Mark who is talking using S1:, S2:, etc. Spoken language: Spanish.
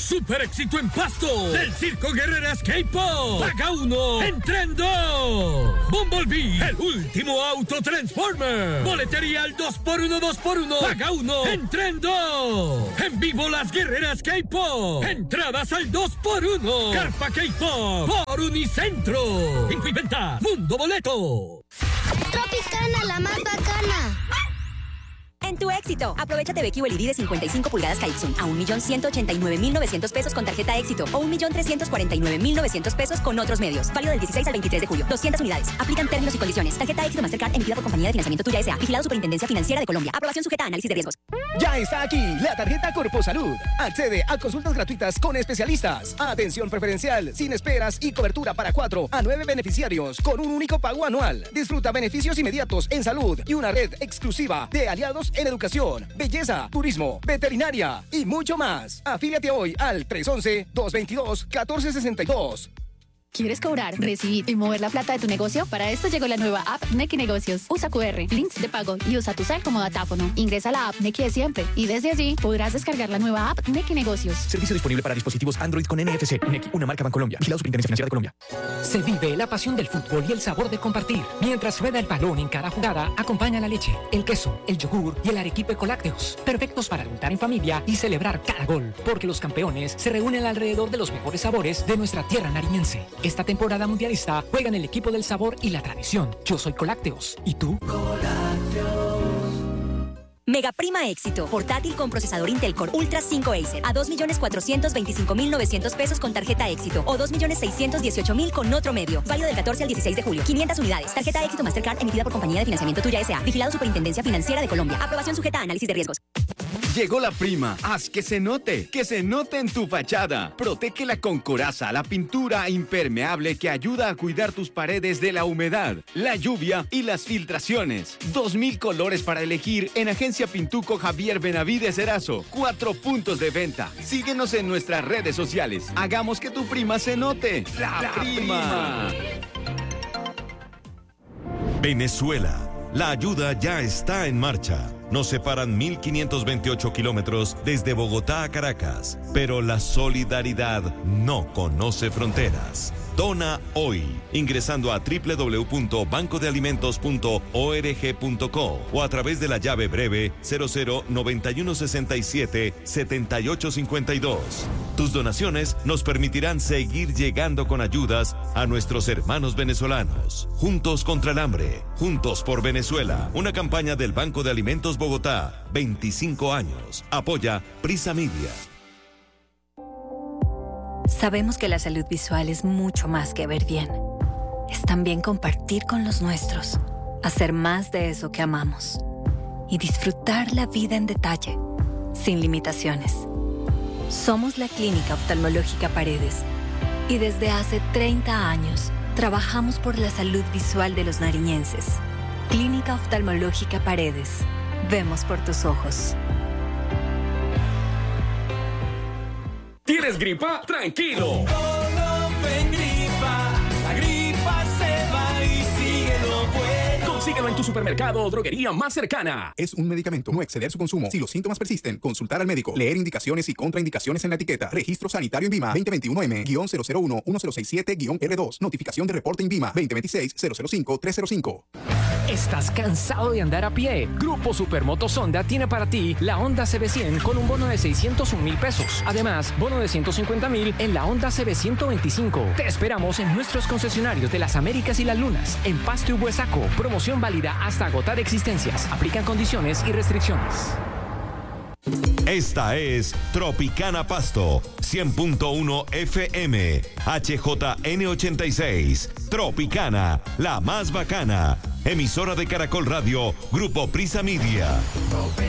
S1: super éxito en Pasto del Circo Guerreras K-Pop. Paga 1, entren 2. Bumblebee, el último auto Transformer. Boletería al 2x1, 2x1. Paga 1, entren 2. En vivo las Guerreras K-Pop. Entradas al 2x1. Carpa K-Pop por Unicentro. Inventa Mundo Boleto.
S2: Tropicana, la más bacana.
S3: En tu éxito, aprovecha TV QLED de 55 pulgadas Kaixun a 1.189.900 pesos con tarjeta éxito o 1.349.900 pesos con otros medios. Válido del 16 al 23 de julio. 200 unidades. Aplican términos y condiciones. Tarjeta éxito Mastercard emitida por Compañía de Financiamiento Tuya S.A. Vigilado Superintendencia Financiera de Colombia. Aprobación sujeta a análisis de riesgos.
S4: Ya está aquí la tarjeta Corpo Salud. Accede a consultas gratuitas con especialistas. Atención preferencial, sin esperas y cobertura para 4 a 9 beneficiarios con un único pago anual. Disfruta beneficios inmediatos en salud y una red exclusiva de aliados en educación, belleza, turismo, veterinaria y mucho más. Afíliate hoy al 311-222-1462.
S5: ¿Quieres cobrar, recibir y mover la plata de tu negocio? Para esto llegó la nueva app Nequi Negocios. Usa QR, links de pago y usa tu cel como datáfono. Ingresa a la app Nequi de siempre y desde allí podrás descargar la nueva app Nequi Negocios.
S6: Servicio disponible para dispositivos Android con NFC. Nequi, una marca Bancolombia. Vigilado Superintendencia Financiera de Colombia.
S7: Se vive la pasión del fútbol y el sabor de compartir. Mientras rueda el balón en cada jugada, acompaña la leche, el queso, el yogur y el arequipe con lácteos. Perfectos para untar en familia y celebrar cada gol. Porque los campeones se reúnen alrededor de los mejores sabores de nuestra tierra nariñense. Esta temporada mundialista juegan el equipo del sabor y la tradición. Yo soy Colácteos. ¿Y tú?
S3: Mega Prima Éxito. Portátil con procesador Intel Core Ultra 5 Acer a 2.425.900 pesos con tarjeta Éxito o 2.618.000 con otro medio. Válido del 14 al 16 de julio. 500 unidades. Tarjeta Éxito Mastercard emitida por Compañía de Financiamiento Tuya S.A. Vigilado Superintendencia Financiera de Colombia. Aprobación sujeta a análisis de riesgos.
S8: Llegó la prima. Haz que se note en tu fachada. Protégela con Coraza, la pintura impermeable que ayuda a cuidar tus paredes de la humedad, la lluvia y las filtraciones. 2.000 colores para elegir en Agencia Pintuco Javier Benavides Erazo. 4 puntos de venta. Síguenos en nuestras redes sociales. Hagamos que tu prima se note. La prima.
S9: Venezuela. La ayuda ya está en marcha. Nos separan 1.528 kilómetros desde Bogotá a Caracas, pero la solidaridad no conoce fronteras. Dona hoy, ingresando a www.bancodealimentos.org.co o a través de la llave breve 009167-7852. Tus donaciones nos permitirán seguir llegando con ayudas a nuestros hermanos venezolanos. Juntos contra el hambre, juntos por Venezuela. Una campaña del Banco de Alimentos Bogotá, 25 años. Apoya Prisa Media.
S10: Sabemos que la salud visual es mucho más que ver bien. Es también compartir con los nuestros, hacer más de eso que amamos y disfrutar la vida en detalle, sin limitaciones. Somos la Clínica Oftalmológica Paredes y desde hace 30 años trabajamos por la salud visual de los nariñenses. Clínica Oftalmológica Paredes. Vemos por tus ojos.
S11: ¿Tienes gripa? ¡Tranquilo! Ven gripa, la gripa se va y síguelo bueno. Consíguelo en tu supermercado o droguería más cercana.
S12: Es un medicamento, no exceder su consumo. Si los síntomas persisten, consultar al médico. Leer indicaciones y contraindicaciones en la etiqueta. Registro Sanitario INVIMA 2021M-001-1067-R2. Notificación de reporte INVIMA 2026-005-305.
S7: ¿Estás cansado de andar a pie? Grupo Supermotos Honda tiene para ti la Honda CB100 con un bono de 601.000 pesos. Además, bono de 150.000 en la Honda CB125. Te esperamos en nuestros concesionarios de Las Américas y Las Lunas, en Pasto y Huesaco. Promoción válida hasta agotar existencias. Aplican condiciones y restricciones.
S9: Esta es Tropicana Pasto, 100.1 FM, HJN86. Tropicana, la más bacana. Emisora de Caracol Radio, Grupo Prisa Media.